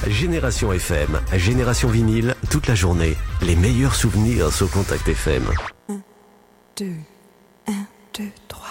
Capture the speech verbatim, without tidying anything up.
Génération F M, Génération Vinyle, toute la journée. Les meilleurs souvenirs sur Contact F M. un, deux, un, deux, trois.